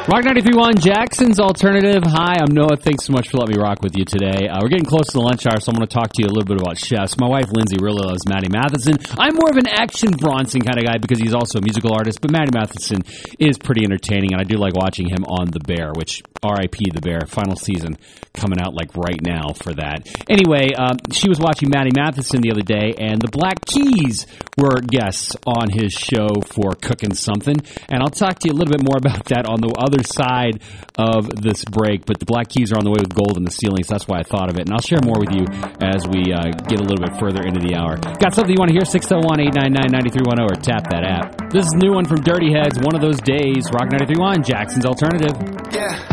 Rock 93.1, Jackson's Alternative. Hi, I'm Noah. Thanks so much for letting me rock with you today. We're getting close to the lunch hour, so I'm going to talk to you a little bit about chefs. My wife, Lindsay, really loves Matty Matheson. I'm more of an Action Bronson kind of guy because he's also a musical artist, but Matty Matheson is pretty entertaining, and I do like watching him on The Bear, which, R.I.P. The Bear, final season coming out like right now for that. Anyway, she was watching Matty Matheson the other day, and the Black Keys were guests on his show for Cooking Something, and I'll talk to you a little bit more about that on the other side of this break. But the Black Keys are on the way with Gold in the Ceiling, so that's why I thought of it, and I'll share more with you as we get a little bit further into the hour. Got something you want to hear? 601-899-9310 or tap that app. This is a new one from Dirty Heads, One of Those Days, Rock 93.1, Jackson's Alternative. Yeah.